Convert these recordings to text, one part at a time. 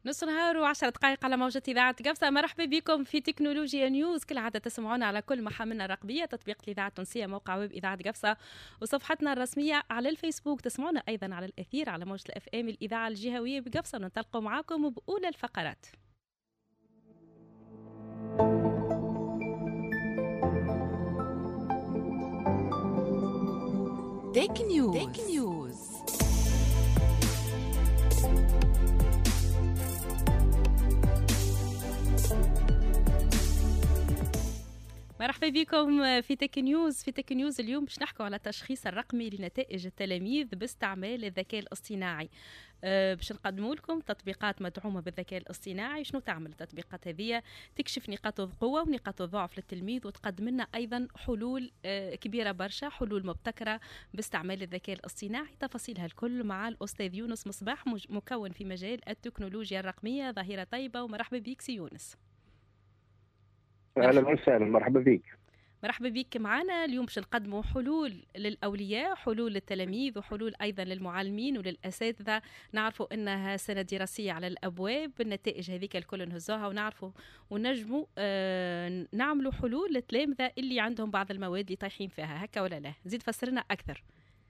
نص نهار و10 دقائق على موجة إذاعة قفصة. مرحبا بكم في تكنولوجيا نيوز. كالعادة تسمعونا على كل محاملنا الرقمية، تطبيق الإذاعة التونسية، موقع ويب إذاعة قفصة، وصفحتنا الرسمية على الفيسبوك. تسمعونا أيضا على الأثير على موجة الأف ام الإذاعة الجهوية بقفصة. ننطلق معاكم بأولى الفقرات. تك نيوز. مرحبا بكم في تك نيوز. في تك نيوز اليوم باش نحكوا على التشخيص الرقمي لنتائج التلاميذ باستعمال الذكاء الاصطناعي. باش نقدموا لكم تطبيقات مدعومه بالذكاء الاصطناعي. شنو تعمل التطبيقات هذه؟ تكشف نقاط القوه ونقاط الضعف للتلميذ، وتقدم لنا ايضا حلول كبيره برشا، حلول مبتكره باستعمال الذكاء الاصطناعي. تفاصيلها الكل مع الاستاذ يونس مصباح، مكون في مجال التكنولوجيا الرقميه. ظهيره طيبه ومرحبا بك سي يونس. اهلا وسهلا، مرحبا بك. مرحبا بك معنا. اليوم باش نقدموا حلول للاولياء، حلول للتلاميذ، وحلول ايضا للمعلمين وللاساتذه. نعرفوا انها سنه دراسيه على الابواب، النتائج هذيك الكل نهزوها ونعرفوا ونجموا نعملوا حلول للتلامذه اللي عندهم بعض المواد اللي طايحين فيها، هكا ولا لا؟ زيد فسرنا اكثر.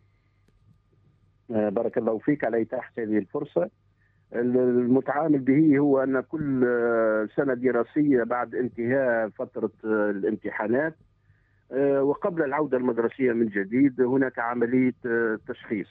بارك الله فيك على إتاحة هذه الفرصة. المتعامل به هو أن كل سنة دراسية بعد انتهاء فترة الامتحانات وقبل العودة المدرسية من جديد هناك عملية تشخيص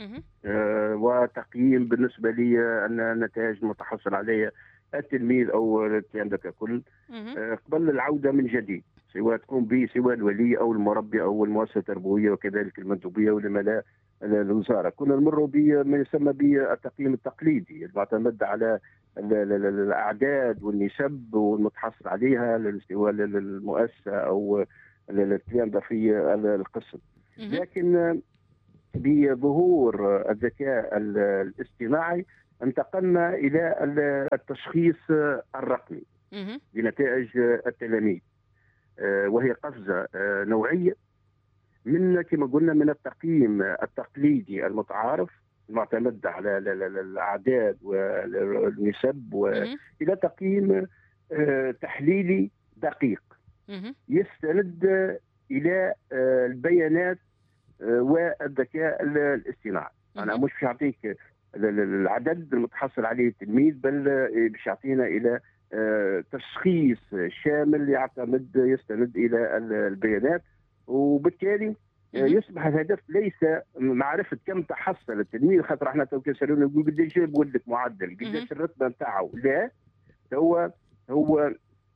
وتقييم بالنسبة لي أن النتائج المتحصل عليها التلميذ أو الكلام ككل قبل العودة من جديد، سواء تقوم به سواء الولي أو المربي أو المؤسسة التربوية وكذلك المندوبية ولما لا الوزارة. كنا نمر بما يسمى بالتقييم التقليدي المعتمد على الأعداد والنسب والمتحصل عليها سواء للمؤسسة أو الكلام في القسم. لكن بظهور الذكاء الاصطناعي انتقلنا إلى التشخيص الرقمي لنتائج التلاميذ، وهي قفزة نوعية من كما قلنا من التقييم التقليدي المتعارف المعتمد على الأعداد والنسب إلى تقييم تحليلي دقيق يستند إلى البيانات والذكاء الاصطناعي. أنا مش باش يعطيك العدد المتحصل عليه التلميذ، بل باش يعطينا إلى تشخيص شامل يستند إلى البيانات، وبالتالي يصبح الهدف ليس معرفة كم تحصل التلميذ، خاطر احنا تو كنسالونا نقول قداش جاب ولدك معدل، قداش الرتبة نتاعو. لا، هو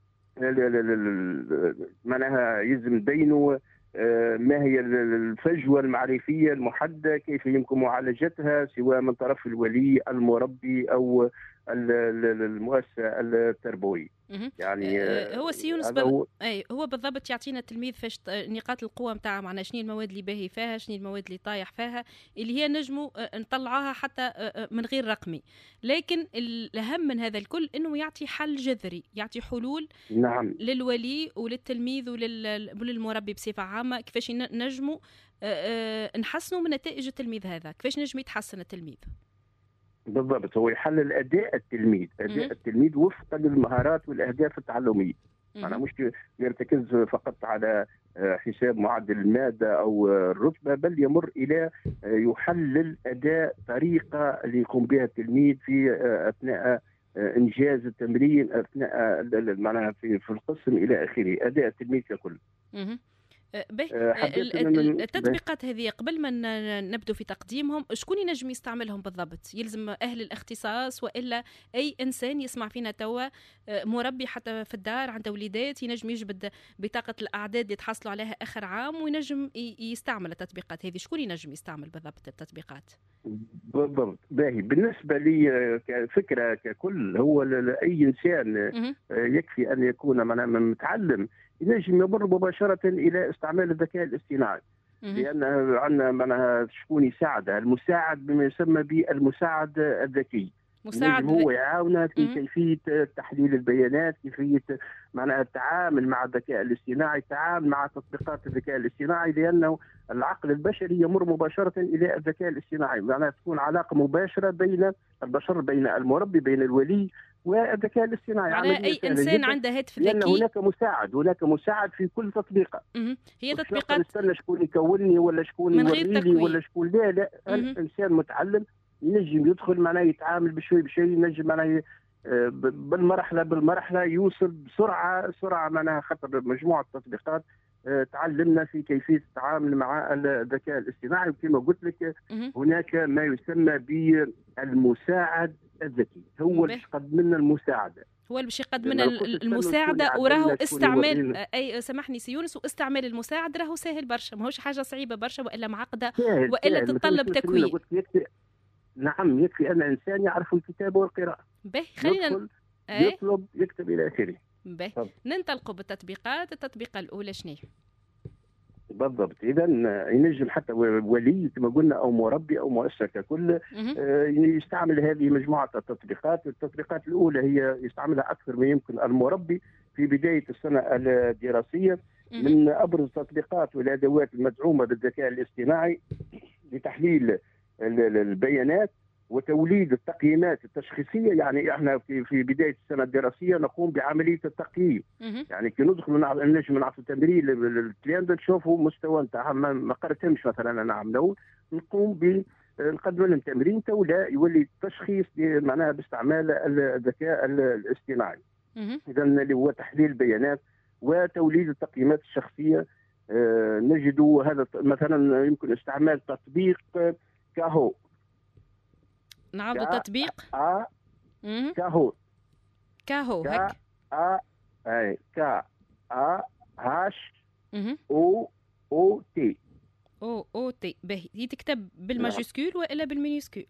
معناها يلزم نبينوا ما هي الفجوة المعرفية المحددة، كيف يمكن معالجتها سواء من طرف الولي المربي أو المؤسسة التربوية. يعني هو سيونس هو بالضبط يعطينا التلميذ فاش نقاط القوة نتاعها، معنا شنو المواد اللي باهي فيها، شنو المواد اللي طايح فيها، اللي هي نجموا نطلعوها حتى من غير رقمي. لكن الأهم من هذا الكل إنه يعطي حل جذري، يعطي حلول نعم للولي وللتلميذ وللمربي بصفة عامة. كيفاش نجموا نحسنوا من نتائج التلميذ هذا، كيفاش نجم يتحسن التلميذ بالضبط. هو يحلل أداء التلميذ وفقا للمهارات والأهداف التعلمية. أنا مش يرتكز فقط على حساب معدل المادة أو الرتبة، بل يمر إلى يحلل أداء طريقة اللي يقوم بها التلميذ في أثناء إنجاز التمرين، أثناء معناها في القسم إلى آخره، أداء التلميذ ككل. التطبيقات هذه قبل ما نبدو في تقديمهم، شكون ينجم يستعملهم بالضبط؟ يلزم أهل الاختصاص وإلا أي إنسان يسمع فينا توا، مربي حتى في الدار عنده وليدات، ينجم يجبد بطاقة الأعداد اللي تحصلوا عليها آخر عام وينجم يستعمل التطبيقات هذه؟ شكون ينجم يستعمل بالضبط التطبيقات؟ بالضبط. باهي، بالنسبة لي كفكرة ككل، هو أي إنسان يكفي أن يكون متعلم ينجم يمر مباشرة إلى استعمال الذكاء الاصطناعي، لأن عندنا معناها شكون يساعده، المساعد بما يسمى بالمساعد الذكي. مساعد هو يعاونك في كيفيه تحليل البيانات، كيفيه معناها التعامل مع الذكاء الاصطناعي، التعامل مع تطبيقات الذكاء الاصطناعي، لانه العقل البشري يمر مباشره الى الذكاء الاصطناعي، معناها تكون علاقه مباشره بين البشر، بين المربي، بين الولي والذكاء الاصطناعي. معناها اي انسان عنده هاتف ذكي، لان هناك مساعد في كل تطبيقه. هي تطبيقات نستنى شكون يكونني ولا شكون يوريني ولا شكون، لا الانسان متعلم ينجم يدخل معناه يتعامل بشوي بشوي، ينجم معناه بالمرحله يوصل بسرعه معناها، خاطر مجموعه تطبيقات تعلمنا في كيفيه التعامل مع الذكاء الاصطناعي. وكما قلت لك هناك ما يسمى بالمساعد الذكي، هو اللي يقدم لنا المساعده، هو اللي باش يقدم لنا المساعده، وراهو استعمال اي سامحني سي يونس، واستعمال المساعد راهو سهل برشا، ماهوش حاجه صعيبه برشا والا معقده والا تتطلب تكوين. نعم، يكفي ان انسان يعرف الكتابه والقراءه. باهي خلينا يطلب يكتب الى اخره. باهي ننطلقوا بالتطبيقات. التطبيقه الاولى شنو؟ بالضبط، اذا ينجم حتى ولي كما قلنا او مربي او مؤسسه ككل يستعمل هذه مجموعه التطبيقات. التطبيقات الاولى هي يستعملها اكثر ما يمكن المربي في بدايه السنه الدراسيه. من ابرز التطبيقات والادوات المدعومه بالذكاء الاصطناعي لتحليل البيانات وتوليد التقييمات التشخيصيه. يعني احنا في بدايه السنه الدراسيه نقوم بعمليه التقييم، يعني كي ندخل نجم نعطي تمرين للتلاميذ نشوفوا مستوى نتاعها ما قرتهمش مثلا انا عملوا، نقوم نقدم لهم تمرين تولا يولي التشخيص معناها باستعمال الذكاء الاصطناعي. اذا اللي هو تحليل البيانات وتوليد التقييمات الشخصيه. نجد هذا مثلا يمكن استعمال تطبيق كاهو. نعرضوا تطبيق كاهو هك كا هاش او تي. باهي هي تكتب بالماجيسكول ولا بالمينيسكول؟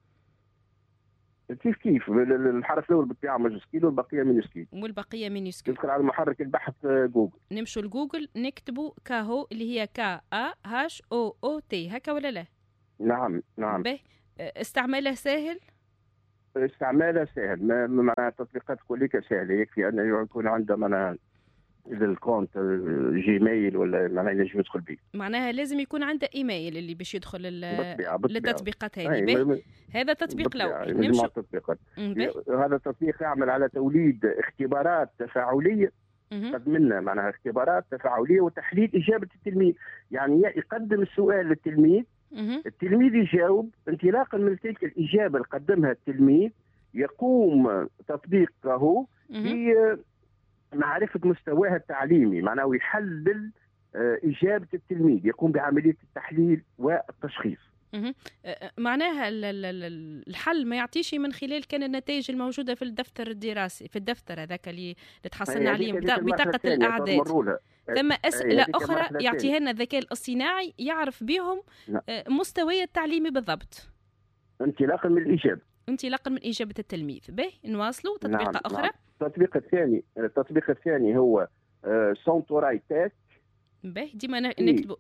كيف الحرف الاول بالطبيعه ماجيسكول والبقيه مينيسكول. تدخل على محرك البحث جوجل، نمشوا لجوجل نكتبوا كاهو اللي هي كا هاش او تي، هكا ولا لا؟ نعم. باهي استعمالها سهل مع التطبيقات كلها سهله، يكفي ان يكون عنده معناها الكونت جيميل ولا معناها ينجم يدخل به. معناها لازم يكون عنده ايميل اللي باش يدخل للتطبيقات هذه. هذا تطبيق الاول. نمشي التطبيقات. هذا التطبيق يعمل على توليد اختبارات تفاعليه، قد منا معناها اختبارات تفاعليه وتحليل اجابه التلميذ. يعني يقدم السؤال للتلميذ، التلميذ يجاوب، انطلاقا من تلك الإجابة اللي قدمها التلميذ يقوم تطبيقه بمعرفة مستواه التعليمي، معناه يحلل إجابة التلميذ، يقوم بعملية التحليل والتشخيص. معناها الحل ما يعطيش من خلال كان النتائج الموجودة في الدفتر الدراسي، في الدفتر هذاك اللي تحصلنا عليه بطاقة الأعداد. ثم أسئلة أخرى يعطيها لنا الذكاء الاصطناعي يعرف بهم مستوى التعليمي بالضبط، انطلاقا من إجابة التلميذ. به نواصلوا تطبيقة أخرى. التطبيق الثاني هو سونتوراي تيك. به ديما نكتبوا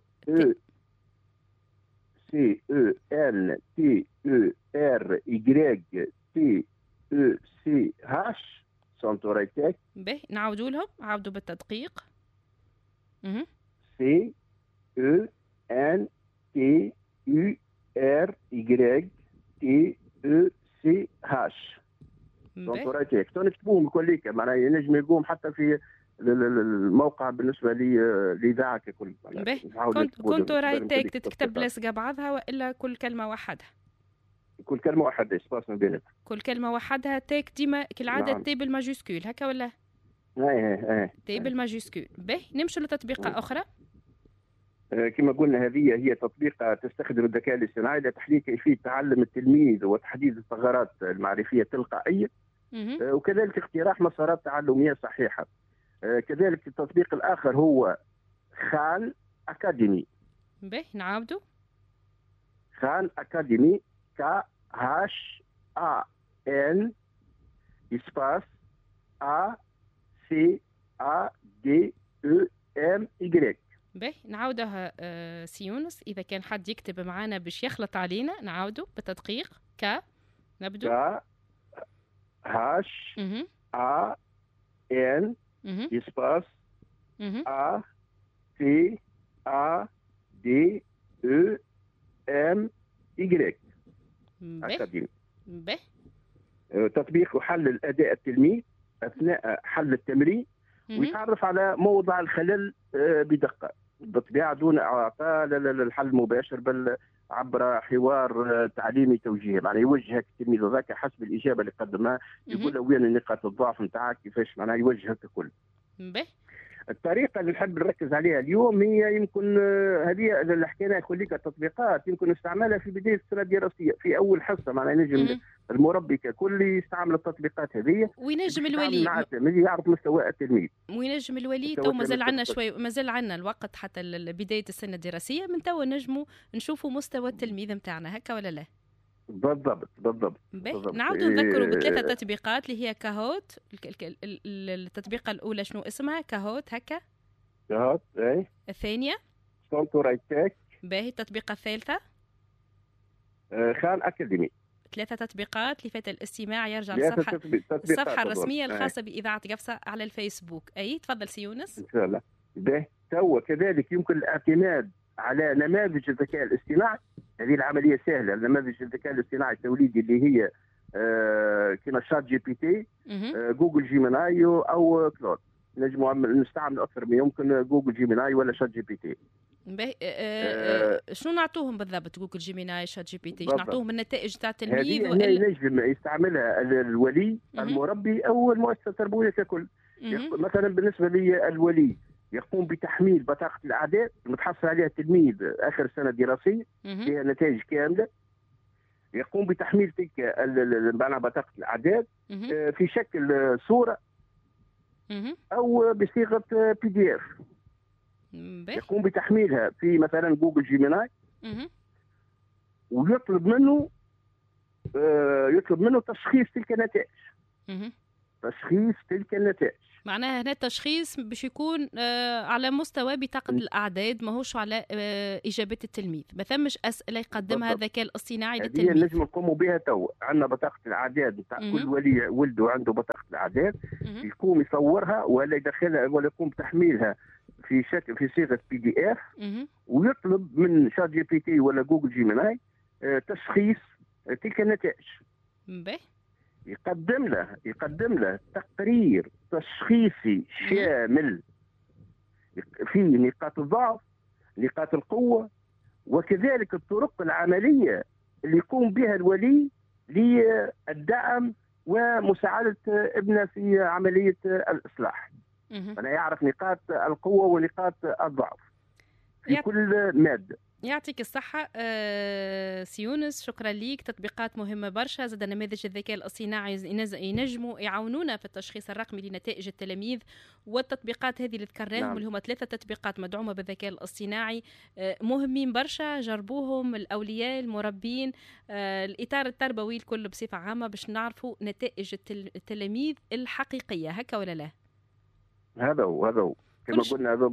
CENTORAYTECH سونتوراي تيك. به نعودوا لهم، عودوا بالتدقيق. CENTORAYTECH سونتوراي تيك. نكتبوهم كليك معناها ينجم يقوم حتى في الموقع بالنسبه للاذاعه ككل. كونتوراي تيك تكتب لصقه بعضها والا كل كلمه وحدها؟ كل كلمه وحدها، اسباس ما بينهم، كل كلمه وحدها. تيك ديما كالعاده. نعم. تي بالماجيسكول هكا ولا؟ تي بالماجيسكول. به نمشوا لتطبيقه اخرى. كما قلنا هذه هي تطبيق تستخدم الذكاء الاصطناعي لتحليل كيفيه تعلم التلميذ وتحديد الثغرات المعرفيه التلقائيه، وكذلك اقتراح مسارات تعلميه صحيحه. كذلك التطبيق الاخر هو خان اكاديمي. به نعاودوا خان اكاديمي KHAN اسباس ACADEMY. به نعاودها سي يونس اذا كان حد يكتب معنا باش يخلط علينا. نعاودوا بالتدقيق. نبدو HAN espace ACADEMY. أكاديمي. تطبيق يحلل أداء التلميذ أثناء حل التمرين ويتعرف على موضع الخلل بدقة، بالطبيعة دون إعطاء الحل المباشر، بل عبر حوار تعليمي توجيهي، معناها يوجهك التلميذ هذاك حسب الإجابة اللي قدمها، يقول له وين نقاط الضعف نتاعك، كيفاش معناها يوجهك الكل. الطريقة اللي نحب نركز عليها اليوم هي يمكن هذه اللي حكينا خليك التطبيقات يمكن استعمالها في بداية السنة الدراسية في أول حصة، معناها ينجم المربي ككل يستعمل التطبيقات هذه، وينجم الولي يعرف مستوى التلميذ، وينجم الولي تو مازال عندنا شوي، مازال عندنا الوقت حتى بداية السنة الدراسية، من تو نجموا نشوفوا مستوى التلميذ نتاعنا، هكا ولا لا؟ بالضبط. نعاودوا نذكروا بثلاثة تطبيقات اللي هي كاهوت. التطبيقة الأولى شنو اسمها؟ كاهوت هكا. كاهوت اي. الثانية؟ سونتورايتك. باهي. التطبيقة الثالثة؟ خان أكاديمي. 3 تطبيقات لفتى الاستماع، يرجع الصفحة الرسمية الخاصة بإذاعة قفصة على الفيسبوك. أي تفضل سي يونس. إن شاء الله. باهي. تو كذلك يمكن الاعتماد على نماذج الذكاء الاصطناعي، هذه العملية سهلة. نماذج الذكاء الاصطناعي التوليدي اللي هي كما شات جي بي تي، جوجل جيميناي أو كلود، نجموا نستعمل أكثر من يمكن جوجل جيميناي ولا شات جي بي تي. شنو نعطوهم بالضبط جوجل جيميناي شات جي بي تي؟ نعطوهم النتائج تاع التلميذ هذه نجم يستعملها الولي المربي أو المؤسسة التربوية ككل. مثلا بالنسبة لي الولي يقوم بتحميل بطاقة الأعداد المتحصل عليها التلميذ آخر السنة الدراسية فيها نتائج كاملة، يقوم بتحميل تلك بطاقة الأعداد في شكل صورة أو بصيغة PDF، يقوم بتحميلها في مثلا جوجل جيميناي ويطلب منه تشخيص تلك النتائج. تشخيص تلك النتائج معناها هنا التشخيص باش يكون على مستوى بطاقة الأعداد، ماهوش على إجابة التلميذ، ما ثمش أسئلة يقدمها الذكاء الاصطناعي للتلميذ. هذه نجم نقوموا بها تو. عندنا بطاقة الأعداد نتاع كل ولي ولده عنده بطاقة الأعداد، يقوم يصورها ولا يدخلها ولا يقوم بتحميلها في شكل في صيغة PDF، ويطلب من شات جي بي تي ولا جوجل جيميناي تشخيص تلك النتائج. يقدم له تقرير تشخيصي شامل فيه نقاط الضعف، نقاط القوة، وكذلك الطرق العملية اللي يقوم بها الولي للدعم ومساعدة ابنه في عملية الإصلاح. أنا يعرف نقاط القوة ونقاط الضعف في كل مادة. يعطيك الصحة سي يونس، شكرا ليك. تطبيقات مهمة برشا، زاد نماذج الذكاء الاصطناعي ينجموا يعاونونا في التشخيص الرقمي لنتائج التلاميذ، والتطبيقات هذه اللي ذكرناهم اللي هما 3 تطبيقات مدعومة بالذكاء الاصطناعي مهمين برشا، جربوهم الأولياء المربين الإطار التربوي الكل بصفة عامة باش نعرفوا نتائج التلاميذ الحقيقية، هكا ولا لا؟ هذا هو كما قلنا. هذا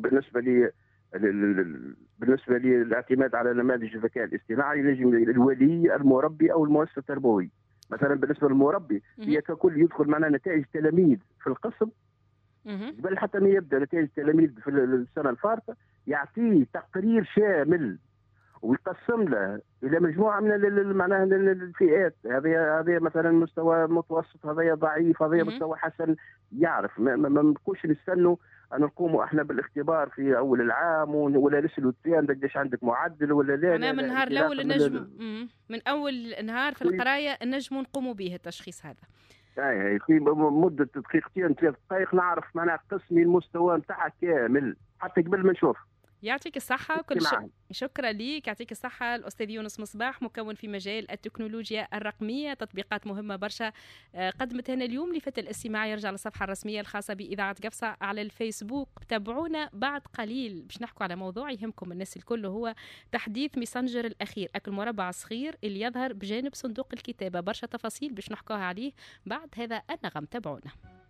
بالنسبة لي الاعتماد على نماذج الذكاء الاصطناعي ينجم الولي المربي أو المؤسسة التربوية. مثلا بالنسبة للمربي هي ككل يدخل معنا نتائج تلاميذ في القسم قبل حتى ما يبدأ نتائج التلاميذ في السنة الفارطة، يعطيه تقرير شامل ويقسم له إلى مجموعة من معناها الفئات. هذه مثلا مستوى متوسط، هذا ضعيف، هذا مستوى حسن. يعرف ما نبقوش نستنوا أن نقوموا احنا بالاختبار في اول العام ولا نسالوا التيان قداش عندك معدل ولا لا. أنا من النهار الاول نجم من اول نهار في القرايه نجموا نقوموا به التشخيص هذا. في مده دقيقتين 3 دقائق نعرف معناها قسمي المستوى نتاعها كامل حتى قبل ما نشوف. يعطيك الصحة كل شكرا ليك. يعطيك الصحة الأستاذ يونس مصباح، مكون في مجال التكنولوجيا الرقمية، تطبيقات مهمة برشا قدمتها لنا اليوم لفتى الاستماع. يرجع للصفحة الرسمية الخاصة بإذاعة قفصة على الفيسبوك. تابعونا بعد قليل باش نحكوا على موضوع يهمكم الناس الكل، هو تحديث ميسنجر الأخير أكل مربع صغير اللي يظهر بجانب صندوق الكتابة. برشا تفاصيل باش نحكوها عليه بعد هذا النغم. تابعونا.